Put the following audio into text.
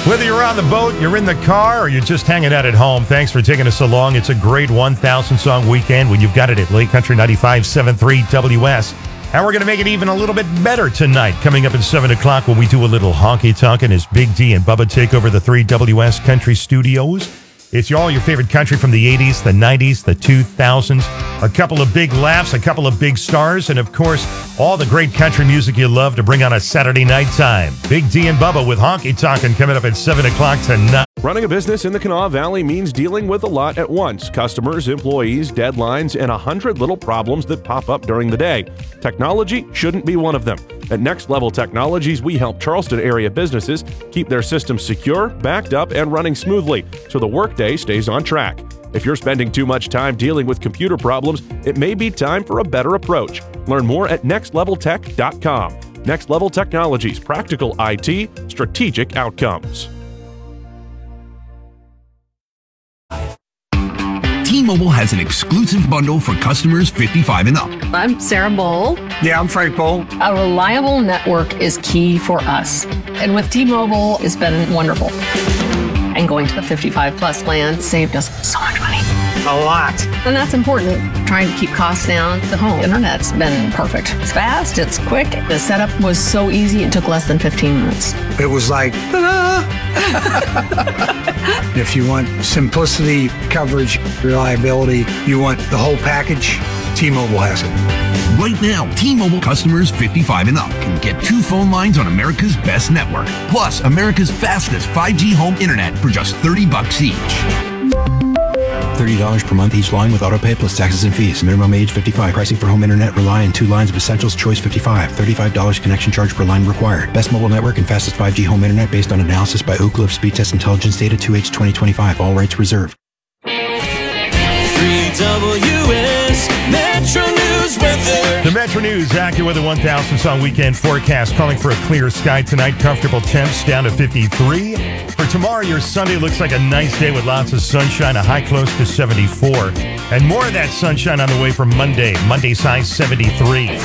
Whether you're on the boat, you're in the car, or you're just hanging out at home, thanks for taking us along. It's a great 1,000 song weekend when you've got it at Lake Country 95.73 WS. And we're going to make it even a little bit better tonight. Coming up at 7 o'clock when we do a little honky-tonk as Big D and Bubba take over the 3 WS Country Studios. It's all your favorite country from the 80s, the 90s, the 2000s. A couple of big laughs, a couple of big stars, and of course, all the great country music you love to bring on a Saturday night time. Big D and Bubba with Honky Tonkin' coming up at 7 o'clock tonight. Running a business in the Kanawha Valley means dealing with a lot at once. Customers, employees, deadlines, and 100 little problems that pop up during the day. Technology shouldn't be one of them. At Next Level Technologies, we help Charleston area businesses keep their systems secure, backed up, and running smoothly so the workday stays on track. If you're spending too much time dealing with computer problems, it may be time for a better approach. Learn more at nextleveltech.com. Next Level Technologies, practical IT, strategic outcomes. T-Mobile has an exclusive bundle for customers 55 and up. I'm Sarah Bowl. Yeah, I'm Frank Bowl. A reliable network is key for us. And with T-Mobile, it's been wonderful. And going to the 55 plus plan saved us so much money. A lot. And that's important. Trying to keep costs down. The home internet's been perfect. It's fast, it's quick. The setup was so easy, it took less than 15 minutes. It was like, ta-da! If you want simplicity, coverage, reliability, you want the whole package, T-Mobile has it. Right now, T-Mobile customers 55 and up can get 2 phone lines on America's best network, plus America's fastest 5G home internet for just $30 each. $30 per month each line with autopay plus taxes and fees. Minimum age 55. Pricing for home internet rely on 2 lines of Essentials Choice 55. $35 connection charge per line required. Best mobile network and fastest 5G home internet based on analysis by Ookla of Speed Test Intelligence Data 2H 2025. All rights reserved. 3WS Metro News weather. The Metro News AccuWeather 1,000 song weekend forecast calling for a clear sky tonight. Comfortable temps down to 53. For tomorrow, your Sunday looks like a nice day with lots of sunshine, a high close to 74. And more of that sunshine on the way for Monday. Monday's high 73.